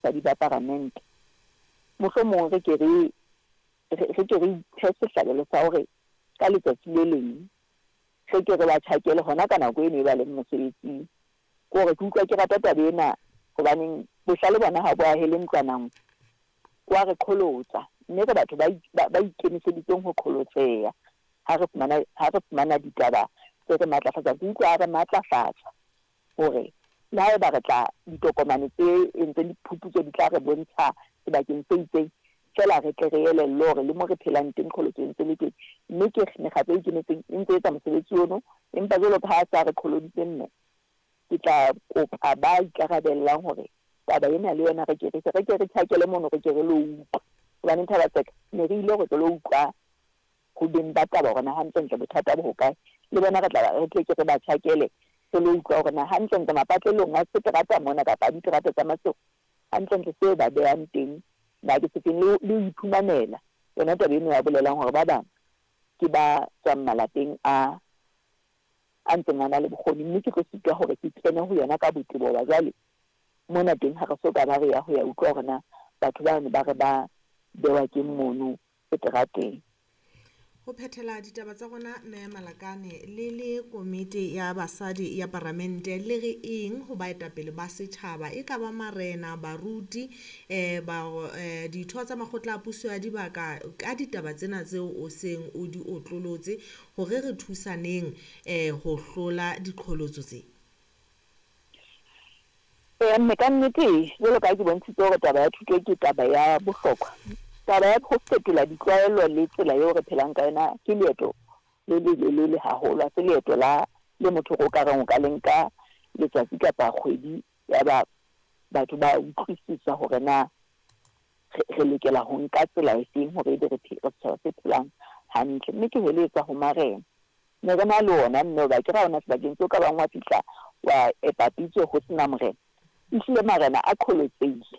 tsa di parliament mohlomong re ke re sehlabelo sa hore ka letsatsi le leng re ke re ba tjhakele hona ka nako eno e ba leng mosebetsing gore ke utlwa ke rata tabe ena gobaneng bohlale bona ha bo ahele ntlwanang wa re kholotsa mme re batho ba ikemiseditseng ho kholotseha ha re fumana ditaba tse re matlafatsa ke utlwa re matlafatsa hore le ha ba re tla ditokomane tse entseng diphuputso di tla re bontsha sebakeng se itseng fela re tle re elellwe hore le mo re phelang teng kgolotso ntse le teng mme ke mekgatlo e ikemetseng e ntse etsa mosebetsi ono empa jwalo ka ha sa re kgoloditse nne ke tla kopa ba ikarabellang hore taba ena le yona re ke re tjhakele mono re ke re lo utlwa hobane thaba tseka ne re ile go tlo utlwa ho beng ba taba hore na hantle bothata bo hokae le bona re tle ke re ba tjhakele se lo utlwa hore na hantle mapatlelong a seterata mona kapa diterata tsa maseo hantle seo ba behang teng na ke se le iphumanela yona taba eno ya bolelang hore ba bang ke ba tswang malapeng a ntseng a na le bokgoni mme ke tlo sitwa hore ke kene ho yona ka botebo ba jwale mona teng ha re so ka ba re ya ho ya utlwa hore na batho ba ne ba re ba bewa ke mono seterateng. Ho phethela ditaba tsa rona mme Malakane le komiti ya basadi ya parlamente le re eng ho baetapele ba setjhaba e ka ba marena baruti ditho tsa makgotla a puso ya dibaka ka ditaba tsena tseo o seng o di otlolotse hore re thusaneng ho hlola diqholotso tse. Mme ka nnete jwalo ka ke bontshitse hore taba ya thuto ke taba ya bohlokwa taba ya ho fetola ditlwaelo le tsela eo re phelang ka yona ke leeto le haholo se leeto le motho go ka reng o ka lenka letsatsi kapa kgwedi ya batho ba utlwisisa hore na re lokela ho nka tsela e feng hore re se phelang hantle mme ke heletsa ho marena ne re na le ona mme ba ke ra ona sebakeng tseo ka bang wa fihla wa epapitso ho sena morena ehlile marena a kgolotseile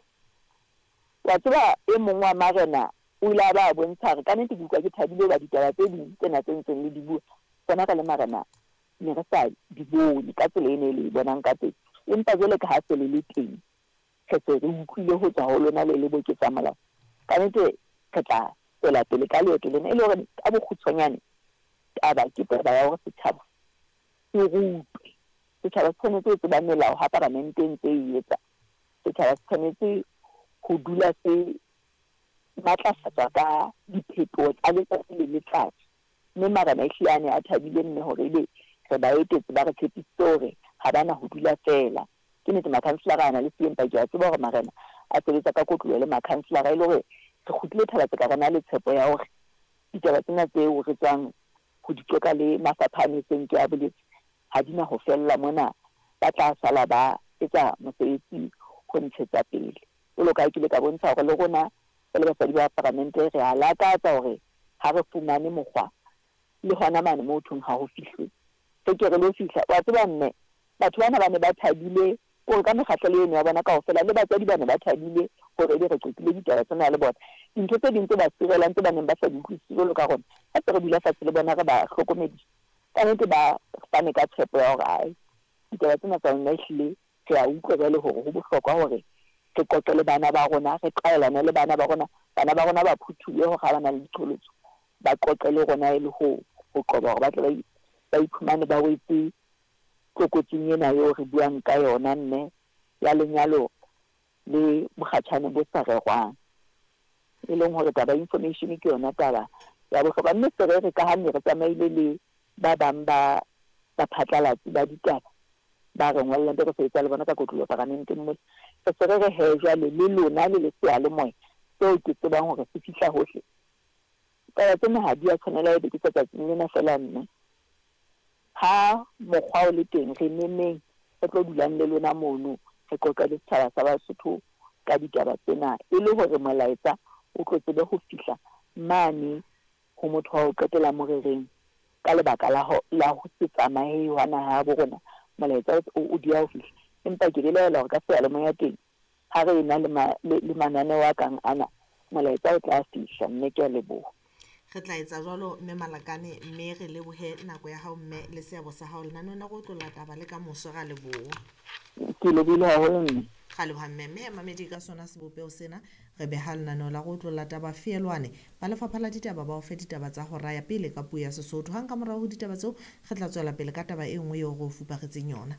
wa tseba e mong wa marena o ile ba bontsha re ka nnete ke utlwa ke thabile ba ditaba tse ding tsena tse ntseng le di bua tsona ka le marena ne re sa di bone ka tsela e ne le bonang ka teng empa jwale ka ha se le teng re se re utlwile ho tswa ho lona le boketsa molao ka nnete re tla tswela pele ka leeto lena e le hore ka bokgutshwanyane taba ke taba ya hore setjhaba se rutwe setjhaba se tshwanetse ho tseba melao ha parlamenteng tse e etsa setjhaba se tshwanetse ho dula se matlafatsa ka diphetoho tsa letsatsi le letsatsi mme marena ehlilane a thabile mme hore ebe re ba etetse ba re tshepisitse hore ha bana ho dula fela ke nnete makhanselara ana le seempa ke a tseba hore marena a sebetsa ka kotlo le makhanselara e le hore re kgutlile thabatse ka rena le tshepo ya hore ditaba tsena tseo re tswang ho di qoka le mafapha a netseng ke a boletse ha di na ho fella mona ba tla sala ba etsa mosebetsi ho ntshetsa pele jwalo ka ke le ka bontsha hore le rona le basadi ba parlamente re a lakatsa hore ha re fumane mokgwa le hona mane mo thong ha ho fihlwe se ke re lo fihla wa tseba mme batho bana ba ne ba thabile hore ka mekgatlo le eno ya bona kaofela le batswadi ba ne ba thabile hore ebe re qetile ditaba tsena le bona dintho tse ding tse ba sirelang tse ba neng ba sa di utlwisise jwalo ka rona ha se re dula fatshe le bona re ba hlokomedisa ka nnete ba fane ka tshepo ya hore ai ditaba tsena tsa rona ehlile re a utlwa jwale hore ho bohlokwa hore re qoqe le bana ba rona re qaelane le bana ba rona ba phuthulle hore ha ba na le diqholotso ba qoqe le rona e le ho qoba hore ba tle ba iphumane ba wetse tlokotsing ena eo re buang ka yona mme ya lenyalo le bokgatjhane bo sa rerwang e leng hore taba information ke yona taba ya bohlokwa mme se re ka hanne re tsamaile le ba bang ba phatlalatsi ba ditaba ba re ngwalla nte re sebetsa le bona ka kotlo parlamenteng moo se re he jwale le lona le seyalemoya seo ke tsebang hore se fihla hohle taba tsena ha di a tshwanela ebe ke tsatsing lena fela mme ha mokgwa o le teng re nemeng re tlo dulang le lona mono re qoqa le setjhaba sa Basotho ka ditaba tsena e le hore molaetsa o tlo tsebe ho fihla mane ho motho wa ho qetela morereng ka lebaka la ho se tsamaye wa naha ya bo rona molaetsa o dia ho fihla empa ke belaela hore ka seyalemoya teng ha re ena le mananeo a kang ana molaetsa o tla fihla mme ke a leboha re tla etsa jwalo mme Malakane mme re lebohe nako ya hao mme le seabo sa hao lenaneo la go tlola taba le ka moso ga leboha ke lebile haholo mme ga le mme mamedi ka sona sebopeo sena re beha lenaneo la go tlola taba feelwane ba lefapha la ditaba ba o fe ditaba tsa go raya pele ka puo ya Sesotho hang ka morago go ditaba tseo re tla tswela pele ka taba e nngwe yo go fupagetseng yona.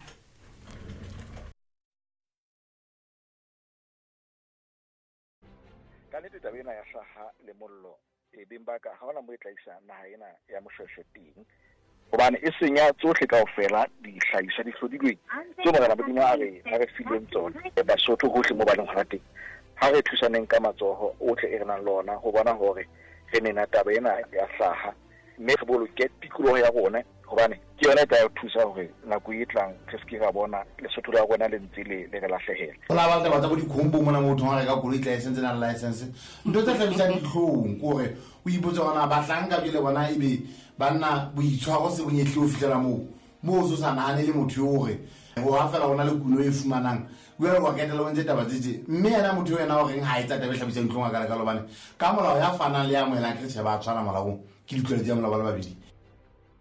Ka nnete taba ena ya hlaha le mollo beng ba ka ha hona mo e tlaisa naha ena ya Moshweshwe teng hobane e senya tsohle kaofela dihlahiswa di hlodilweng tse morena Modimo a re fileng tsona Basotho hohle mo ba leng hona teng ha re thusaneng ka matsoho otle e re nang le ona ho bona hore re nena taba ena ya hlaha mme re boloke tikoloho ya rona hobane ke yona e tla thusa hore nako e tlang re se ke ra bona Lesotho la rona le ntse le re lahlehela. Hona ba taba tsa bo dikhombo mona motho ha re ka koloi license na license ntho tse hlabisang dihlong kore o ipotsa bona ba hlanka bile bona ebe banna boitshwaro se bonyehle o fitlela mo so sa nane le motho hore go ha fela gona le kuno e fumanang bua wa ketela o ntse taba tse mme yana motho yena o reng ha etsa taba hlabisang dihlong ka le ka lobane ka molao ya fana le ya moela ke se ba tshwana molao ke ditlwaelo tsa molao ba le babedi